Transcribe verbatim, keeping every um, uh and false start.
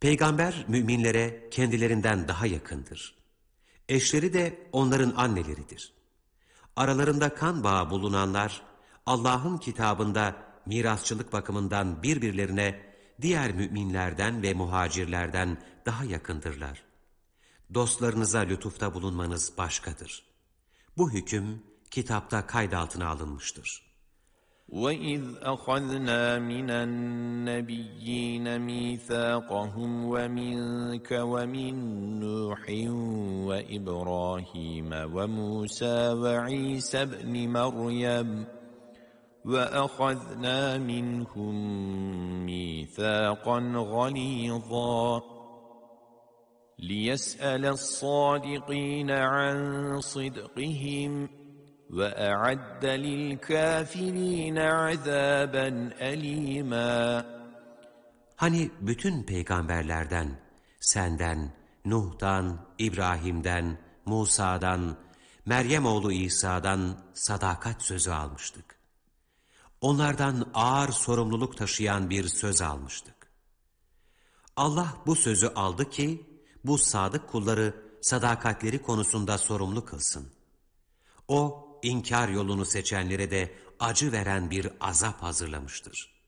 Peygamber müminlere kendilerinden daha yakındır. Eşleri de onların anneleridir. Aralarında kan bağı bulunanlar, Allah'ın kitabında mirasçılık bakımından birbirlerine diğer müminlerden ve muhacirlerden daha yakındırlar. Dostlarınıza lütufta bulunmanız başkadır. Bu hüküm kitapta kaydaltına alınmıştır. وَإِذْ أَخَذْنَا مِنَ النَّبِيِّينَ مِيثَاقَهُمْ وَمِنْكَ وَمِنْ نُوحٍ وَإِبْرَاهِيمَ وَمُوسَى وَعِيسَى ابْنِ مَرْيَمَ وَأَخَذْنَا مِنْهُمْ مِيثَاقًا غَلِيظًا لِيَسْأَلَ الصَّادِقِينَ عَنْ صِدْقِهِمْ وَأَعَدَّ لِلْكَافِرِينَ عَذَابًا أَلِيمًا. Hani bütün peygamberlerden, senden, Nuh'tan, İbrahim'den, Musa'dan, Meryem oğlu İsa'dan sadakat sözü almıştık. Onlardan ağır sorumluluk taşıyan bir söz almıştık. Allah bu sözü aldı ki, bu sadık kulları sadakatleri konusunda sorumlu kılsın. O, inkar yolunu seçenlere de acı veren bir azap hazırlamıştır.